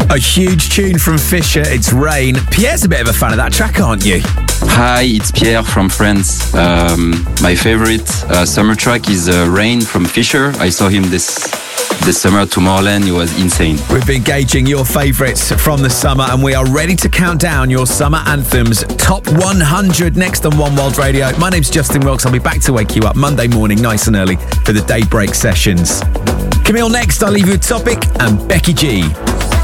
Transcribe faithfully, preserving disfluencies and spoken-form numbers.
A huge tune from Fisher, it's Rain. Pierre's a bit of a fan of that track, aren't you? Hi, it's Pierre from France. Um, my favorite uh, summer track is uh, Rain from Fisher. I saw him this this summer at Tomorrowland. It was insane. We've been gauging your favourites from the summer and we are ready to count down your summer anthems. Top one hundred next on One World Radio. My name's Justin Wilkes. I'll be back to wake you up Monday morning nice and early for the Daybreak sessions. Camille next. I'll leave you with Topic and Becky G.